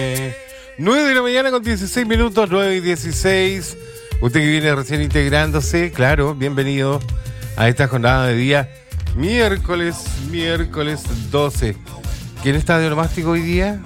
9 de la mañana con 16 minutos, 9 y 16. Usted que viene recién integrándose, claro, bienvenido a esta jornada de día miércoles 12. ¿Quién está de onomástico hoy día?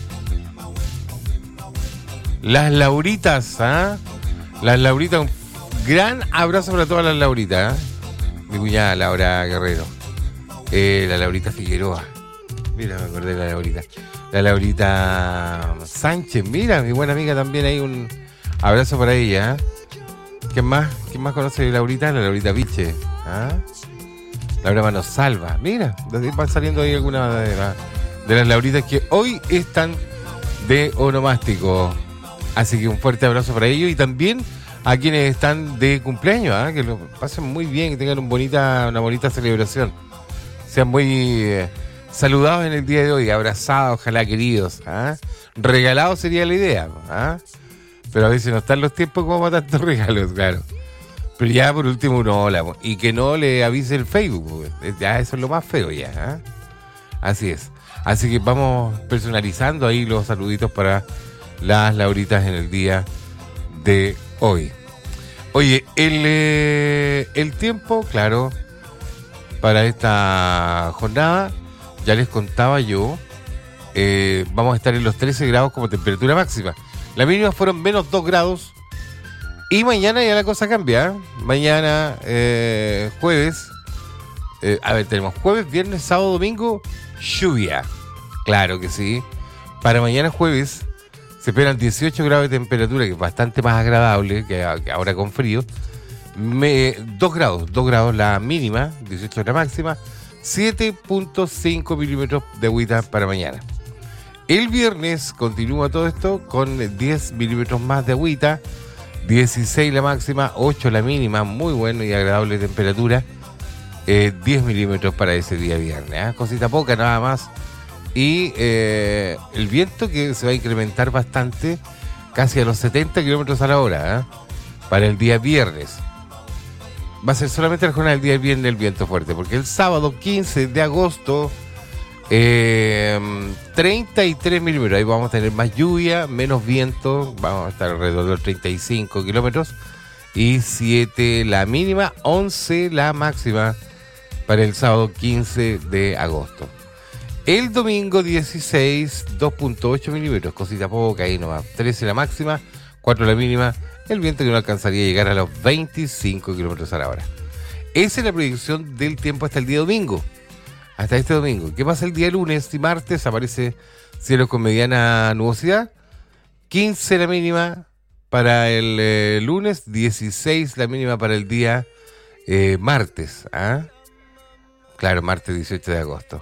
Las Lauritas, ¿ah? Las Lauritas, un gran abrazo para todas las Lauritas, ¿ah? Mi cuñada Laura Guerrero, la Laurita Figueroa. Mira, me acordé de la Laurita. La Laurita Sánchez, mira, mi buena amiga también, hay un abrazo para ella, ¿eh? ¿Quién más conoce a Laurita? La Laurita Viche, ¿ah? Laura Manosalva, mira, van saliendo ahí algunas de las Lauritas que hoy están de onomástico. Así que un fuerte abrazo para ellos y también a quienes están de cumpleaños, ¿ah? Que lo pasen muy bien, que tengan una bonita celebración. Sean muy saludados en el día de hoy, abrazados, ojalá queridos, ¿ah? Regalados sería la idea, ¿ah? Pero a veces no están los tiempos como para tantos regalos, claro. Pero ya por último uno hola, y que no le avise el Facebook, ya eso es lo más feo ya, ¿ah? Así es. Así que vamos personalizando ahí los saluditos para las Lauritas en el día de hoy. Oye, el tiempo, claro, para esta jornada, ya les contaba yo, vamos a estar en los 13 grados como temperatura máxima. La mínima fueron menos 2 grados. Y mañana ya la cosa cambia, ¿eh? Mañana, jueves, tenemos jueves, viernes, sábado, domingo, lluvia. Claro que sí. Para mañana jueves se esperan 18 grados de temperatura, que es bastante más agradable que ahora con frío. 2 grados la mínima, 18 la máxima, 7.5 milímetros de agüita para mañana. El viernes continúa todo esto con 10 milímetros más de agüita, 16 la máxima, 8 la mínima, muy bueno y agradable temperatura, 10 milímetros para ese día viernes, ¿eh? Cosita poca nada más. Y el viento que se va a incrementar bastante, casi a los 70 kilómetros a la hora, ¿eh? Para el día viernes. Va a ser solamente la jornada del día viernes el viento fuerte, porque el sábado 15 de agosto, 33 milímetros, ahí vamos a tener más lluvia, menos viento, vamos a estar alrededor de los 35 kilómetros, y 7 la mínima, 11 la máxima para el sábado 15 de agosto. El domingo 16, 2.8 milímetros, cosita poca ahí nomás, 13 la máxima, 4 la mínima, el viento que no alcanzaría a llegar a los 25 kilómetros a la hora. Esa es la proyección del tiempo hasta el día domingo. Hasta este domingo. ¿Qué pasa el día lunes y martes? Aparece cielo con mediana nubosidad. 15 la mínima para el lunes, 16 la mínima para el día martes. ¿Ah? Claro, martes 18 de agosto.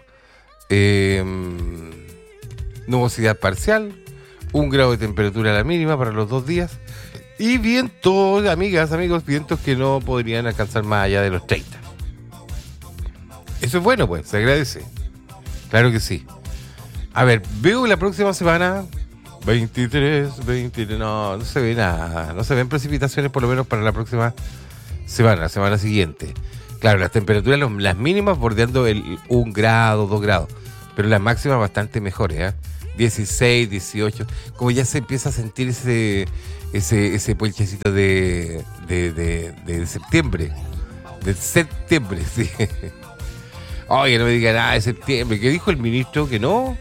Nubosidad parcial, 1 grado de temperatura a la mínima para los 2 días. Y vientos, amigas, amigos, vientos que no podrían alcanzar más allá de los 30. Eso es bueno, pues, se agradece. Claro que sí. A ver, veo la próxima semana, 23, no se ve nada. No se ven precipitaciones por lo menos para la próxima semana, la semana siguiente. Claro, las temperaturas, las mínimas bordeando el 1 grado, 2 grados. Pero las máximas bastante mejores, ¿eh? 16, 18. Como ya se empieza a sentir ese ponchecito de septiembre. De septiembre, sí. Oye, no me diga nada de septiembre. ¿Qué dijo el ministro? Que no